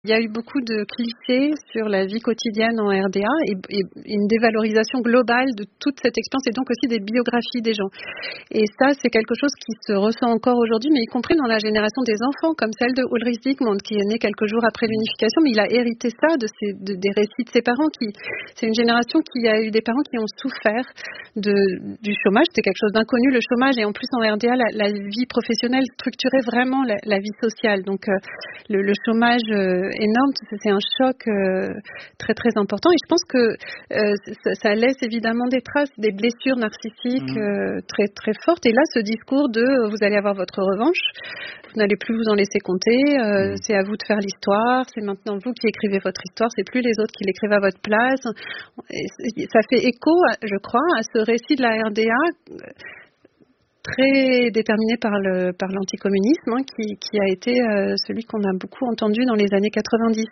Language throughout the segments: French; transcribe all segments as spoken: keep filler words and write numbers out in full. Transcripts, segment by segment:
Il y a eu beaucoup de clichés sur la vie quotidienne en R D A et, et une dévalorisation globale de toute cette expérience et donc aussi des biographies des gens. Et ça, c'est quelque chose qui se ressent encore aujourd'hui, mais y compris dans la génération des enfants, comme celle de Ulrich Diekmann, qui est né quelques jours après l'unification, mais il a hérité ça de ses, de, des récits de ses parents. Qui, c'est une génération qui a eu des parents qui ont souffert de, du chômage. C'était quelque chose d'inconnu, le chômage, et en plus en R D A, la, la vie professionnelle structurait vraiment la, la vie sociale. Donc euh, le, le chômage euh, énorme, c'est un choc euh, très très important. Et je pense que euh, ça, ça laisse évidemment des traces, des blessures narcissiques euh, très très fortes. Et là, ce discours de euh, vous allez avoir votre revanche, vous n'allez plus vous en laisser compter, euh, mmh. c'est à vous de faire l'histoire, c'est maintenant vous qui écrivez votre histoire, c'est plus les autres qui l'écrivent à votre place. Et ça fait écho, je crois, à ce récit de la R D A très déterminé par le par l'anticommunisme, hein, qui, qui a été euh, celui qu'on a beaucoup entendu dans les années quatre-vingt-dix.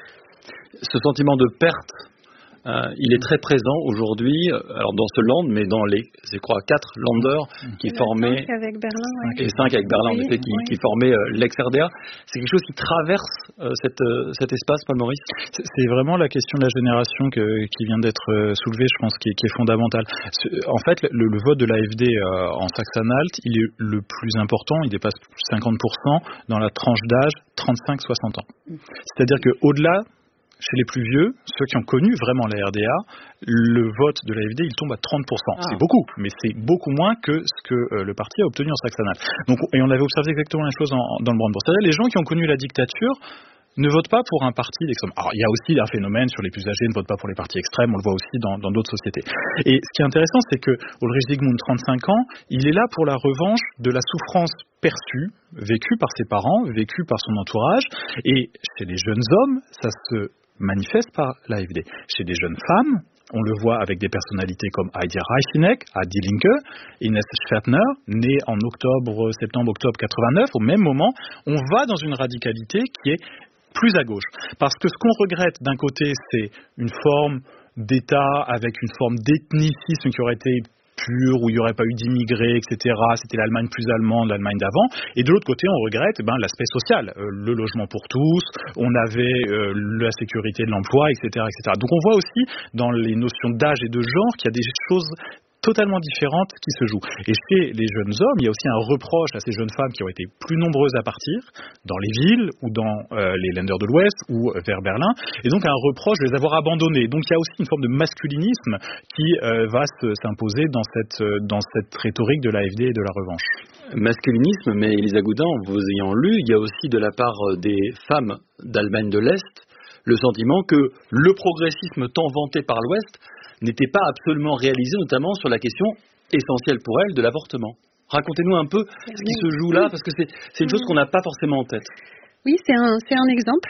Ce sentiment de perte, euh, il est très présent aujourd'hui, alors dans ce land, mais dans les, je crois, quatre landers qui et formaient... cinq avec Berlin, ouais. Et cinq avec Berlin, oui, en effet, qui, oui. qui formaient euh, l'ex-R D A. C'est quelque chose qui traverse euh, cette, euh, cet espace, Paul Maurice. C'est, c'est vraiment la question de la génération que, qui vient d'être euh, soulevée, je pense, qui est, qui est fondamentale. En fait, le, le vote de l'A F D euh, en Saxe-Anhalt, il est le plus important, il dépasse cinquante pour cent dans la tranche d'âge trente-cinq à soixante ans. C'est-à-dire qu'au-delà, chez les plus vieux, ceux qui ont connu vraiment la R D A, le vote de l'A F D, il tombe à trente pour cent. Ah. C'est beaucoup, mais c'est beaucoup moins que ce que euh, le parti a obtenu en Saxe-Anhalt. Donc, et on avait observé exactement la même chose en, dans le Brandebourg. C'est-à-dire les gens qui ont connu la dictature ne votent pas pour un parti d'extrême. Alors, il y a aussi un phénomène sur les plus âgés, ne votent pas pour les partis extrêmes, on le voit aussi dans, dans d'autres sociétés. Et ce qui est intéressant, c'est que Ulrich Diekmann, trente-cinq ans, il est là pour la revanche de la souffrance perçue, vécue par ses parents, vécue par son entourage. Et chez les jeunes hommes, ça se manifeste par l'A F D. Chez des jeunes femmes, on le voit avec des personnalités comme Heidi Reicheneck, Adi Linke, Ines Schwertner, née en octobre, septembre-octobre quatre-vingt-neuf. Au même moment, on va dans une radicalité qui est plus à gauche. Parce que ce qu'on regrette d'un côté, c'est une forme d'État avec une forme d'ethnicisme qui aurait été pure, où il n'y aurait pas eu d'immigrés, et cetera. C'était l'Allemagne plus allemande, l'Allemagne d'avant. Et de l'autre côté, on regrette eh ben, l'aspect social, euh, le logement pour tous, on avait euh, la sécurité de l'emploi, et cetera, et cetera. Donc on voit aussi dans les notions d'âge et de genre qu'il y a des choses totalement différentes qui se jouent. Et chez les jeunes hommes, il y a aussi un reproche à ces jeunes femmes qui ont été plus nombreuses à partir, dans les villes ou dans euh, les Länder de l'Ouest ou euh, vers Berlin, et donc un reproche de les avoir abandonnés. Donc il y a aussi une forme de masculinisme qui euh, va se, s'imposer dans cette, euh, dans cette rhétorique de l'A F D et de la revanche. Masculinisme, mais Elisa Goudin, vous ayant lu, il y a aussi de la part des femmes d'Allemagne de l'Est le sentiment que le progressisme tant vanté par l'Ouest n'était pas absolument réalisé, notamment sur la question essentielle pour elle de l'avortement. Racontez-nous un peu ce qui se joue là, parce que c'est, c'est une chose qu'on n'a pas forcément en tête. Oui, c'est un, c'est un exemple.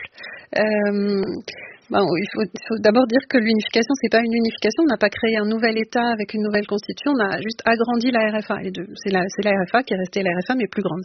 Euh, bon, il faut, il faut d'abord dire que l'unification, c'est pas une unification. On n'a pas créé un nouvel État avec une nouvelle constitution. On a juste agrandi la R F A. Et de, c'est, la, c'est la R F A qui est restée la R F A, mais plus grande.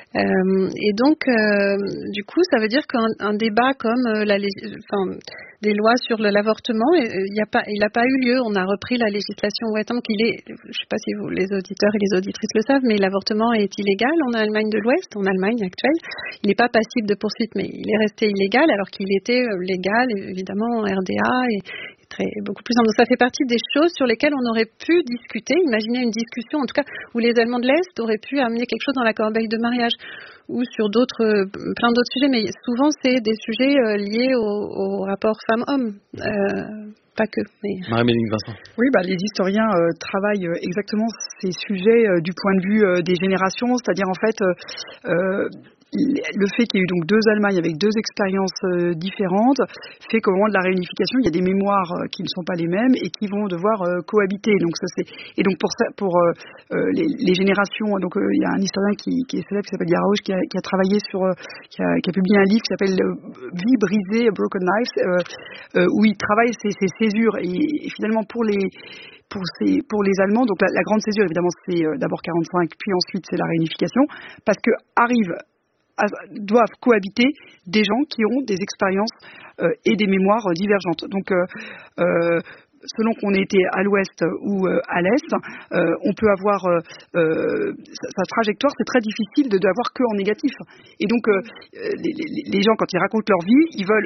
Euh, et donc, euh, du coup, ça veut dire qu'un un débat comme euh, la, enfin, des lois sur le, l'avortement, il n'a pas, il a pas eu lieu. On a repris la législation ouest, donc il est, je ne sais pas si vous, les auditeurs et les auditrices le savent, mais l'avortement est illégal en Allemagne de l'Ouest, en Allemagne actuelle. Il n'est pas passible de poursuite, mais il est resté illégal alors qu'il était légal, évidemment, en R D A et très, beaucoup plus. Donc ça fait partie des choses sur lesquelles on aurait pu discuter, imaginer une discussion, en tout cas, où les Allemands de l'Est auraient pu amener quelque chose dans la corbeille de mariage ou sur d'autres, plein d'autres sujets, mais souvent c'est des sujets liés au, au rapport femmes-hommes. Euh, Pas que. Mais... Marie-Méline Vincent. Oui, bah, les historiens euh, travaillent exactement ces sujets euh, du point de vue euh, des générations, c'est-à-dire en fait euh, euh, le fait qu'il y ait eu donc deux Allemagnes avec deux expériences euh, différentes fait qu'au moment de la réunification, il y a des mémoires euh, qui ne sont pas les mêmes et qui vont devoir euh, cohabiter. Donc ça c'est et donc pour ça, pour euh, euh, les, les générations, donc euh, il y a un historien qui, qui est célèbre qui s'appelle Yarauch qui a, qui a travaillé sur, euh, qui, a, qui a publié un livre qui s'appelle euh, Vie brisée, Broken Knives, euh, euh, où il travaille ces, ces césures et, et finalement pour les Pour, ces, pour les Allemands, donc la, la grande césure évidemment c'est euh, d'abord quarante-cinq, puis ensuite c'est la réunification, parce que arrive à, doivent cohabiter des gens qui ont des expériences euh, et des mémoires euh, divergentes. Donc euh, euh, selon qu'on ait été à l'ouest ou euh, à l'est, euh, on peut avoir euh, euh, sa, sa trajectoire, c'est très difficile de n'avoir que en négatif. Et donc euh, les, les, les gens, quand ils racontent leur vie, ils veulent